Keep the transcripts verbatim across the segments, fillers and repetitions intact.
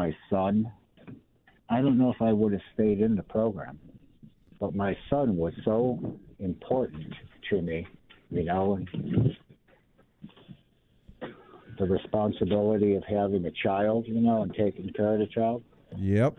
my son, I don't know if I would have stayed in the program. But my son was so important to me, you know, and the responsibility of having a child, you know, and taking care of the child. Yep.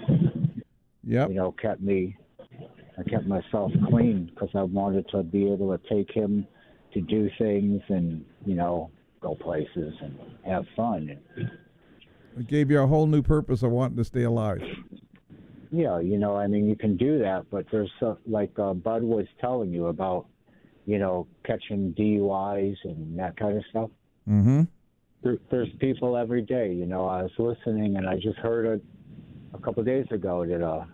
Yep. You know, kept me, I kept myself clean because I wanted to be able to take him to do things and, you know, go places and have fun. It gave you a whole new purpose of wanting to stay alive. Yeah, you know, I mean, you can do that, but there's stuff like uh, Bud was telling you about, you know, catching D U Is and that kind of stuff. Mm-hmm. There, there's people every day, you know. I was listening, and I just heard a, a couple of days ago that a,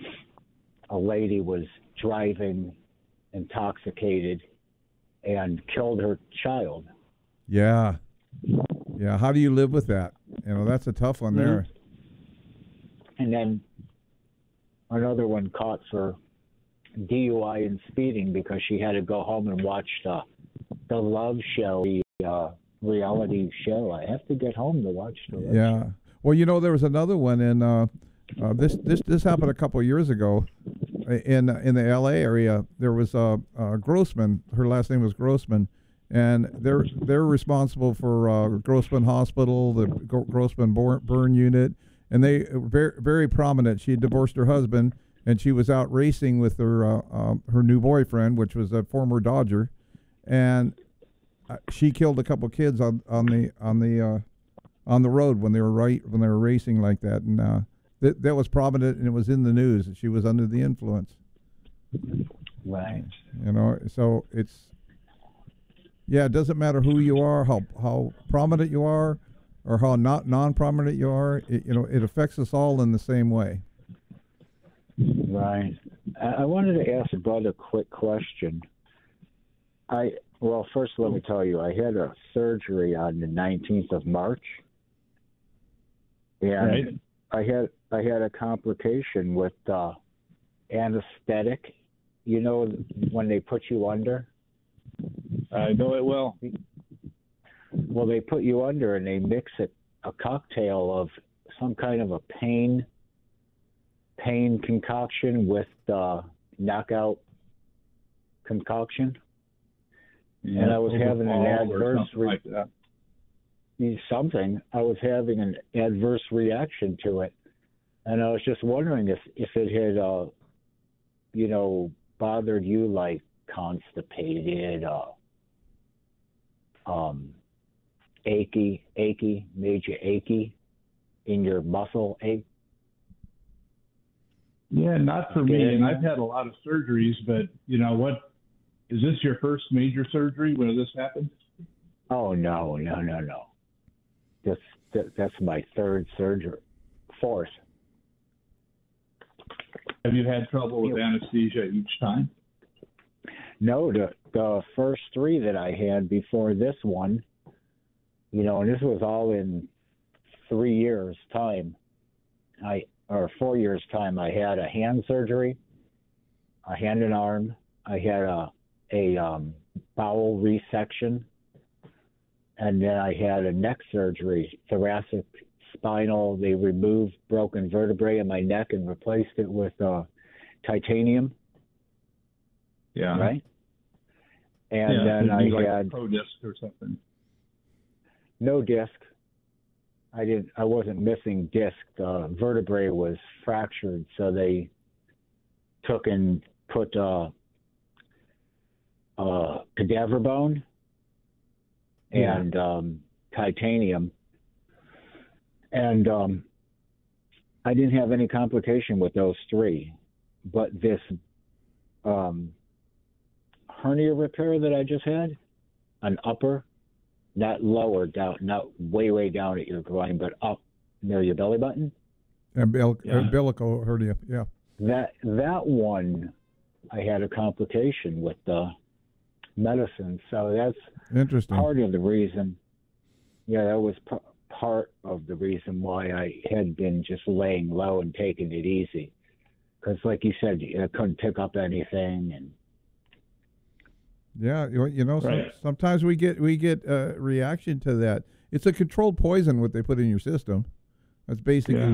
a lady was driving intoxicated and killed her child. Yeah. Yeah, how do you live with that? You know, that's a tough one mm-hmm. there. And then another one caught for D U I and speeding because she had to go home and watch the the Love Show, the uh, reality show. I have to get home to watch the Love yeah. Show. Well, you know, there was another one, and uh, uh, this this this happened a couple of years ago in in the L A area. There was a uh, uh, Grossman. Her last name was Grossman, and they're they're responsible for uh, Grossman Hospital, the Grossman Burn Unit. And they were very, very prominent. She had divorced her husband, and she was out racing with her uh, uh, her new boyfriend, which was a former Dodger, and uh, she killed a couple kids on, on the on the uh, on the road when they were right when they were racing like that, and uh, th- that was prominent, and it was in the news that she was under the influence. Right. You know, so it's yeah, it doesn't matter who you are, how how prominent you are, or how not non-prominent you are, it, you know, it affects us all in the same way. Right. I wanted to ask Bud a quick question. I well, first let me tell you, I had a surgery on the nineteenth of March, and right. I had I had a complication with uh, anesthetic. You know, when they put you under. I know it well. Well, they put you under and they mix it, a cocktail of some kind of a pain pain concoction with uh, knockout concoction. Yeah, and I was having an adverse something, re- like that. something. I was having an adverse reaction to it, and I was just wondering if if it had, uh, you know, bothered you, like constipated, uh, um. achy, achy, made you achy in your muscle ache? Yeah, not for me. And I've had a lot of surgeries, but you know what? Is this your first major surgery when this happened? Oh, no, no, no, no. That's, that, that's my third surgery. Fourth. Have you had trouble with anesthesia each time? No, the, the first three that I had before this one, you know, and this was all in three years' time. I or four years' time. I had a hand surgery, a hand and arm. I had a a um, bowel resection, and then I had a neck surgery, thoracic spinal. They removed broken vertebrae in my neck and replaced it with uh, titanium. Yeah. Right. And yeah, then I like had a pro disc or something. No disc. I didn't. I wasn't missing disc. The vertebrae was fractured, so they took and put uh, uh, cadaver bone and yeah. um, titanium, and um, I didn't have any complication with those three. But this um, hernia repair that I just had, an upper. Not lower down, not way, way down at your groin, but up near your belly button. Umbil- yeah. Umbilical hernia, yeah. That that one, I had a complication with the medicine, so that's interesting. Part of the reason. Yeah, that was p- part of the reason why I had been just laying low and taking it easy, because, like you said, I couldn't pick up anything and. Yeah, you, you know, right. some, sometimes we get we get a reaction to that. It's a controlled poison what they put in your system. That's basically. Yeah.